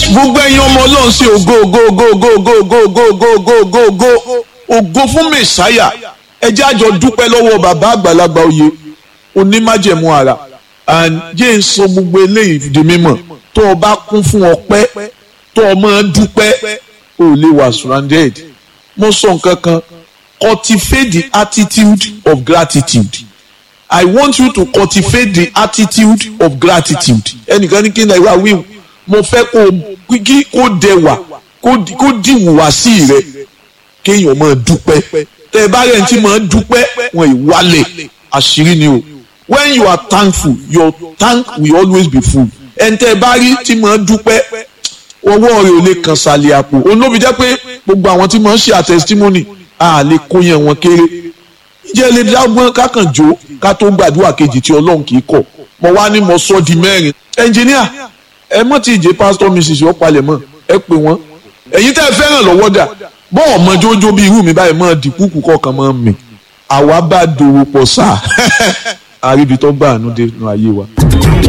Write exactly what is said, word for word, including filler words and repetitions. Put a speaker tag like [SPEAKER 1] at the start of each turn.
[SPEAKER 1] gbogbo ẹ̀yin ọmọ Ọlọ́run sí ògo ògo ògo ògo ògo ògo ògo ògo ògo ògo ògo ògo fún mẹ̀sáyà. Ẹ jẹ́ àjọ dúpẹ́ lọ́wọ́ bàbá àgbàlagbà oyè onímájẹ̀mú ara. And jẹ́ ń sọ gbogbo eléyìí di mímọ̀ tó o bá kún fún ọpẹ́ tó o máa dúpẹ́ o lè wà surrounded. Mo sọ nǹkan kan, cultivate the attitude of gratitude. I want you to cultivate the attitude of gratitude. Ẹnìkan ní kí ni ìwà wíwù mo fẹ́ kó kí kó dẹwà kó dìwùwà sí rẹ kéèyàn máa dúpẹ́. Tẹ́ ẹ bá rẹ̀ ń tí máa dúpẹ́ wọn ìwálẹ̀ àṣírí ni o. When you are thankful, your tank will always be full. Ẹn tẹ́ ẹ bá rí tí máa dúpẹ́ ọwọ́ rẹ̀ ò lè kàn sàlẹ̀ àpò. Olóbi jẹ́ pé gbogbo àwọn tí máa ń ṣe àtẹ̀sítímọ́nì a lè kó yẹn wọn kéré. Ìjẹ́ lè dágbọ́n kákan jó ká tó gbàdúrà kejì tí Ọlọ́run kì í kọ̀. Mo wá ní mo sọ di mẹ́rin. Ẹnjìníà ẹ mọ̀ tí ìjẹ́ pásítọ̀ missus ọ̀pálẹ̀ mọ̀ ẹ pè wọ́n. Ẹ̀yin tẹ́ ẹ fẹ́ràn lọ́wọ́ dà bọ́ọ̀ mọ jójó bí irú mi báyìí mọ̀ dìkúkú kọ̀ọ̀kan mọ̀ mi. Àwa bá dòwò pọ̀ sáà. Àríbi tó gbà àánú dé nínú ayé wa.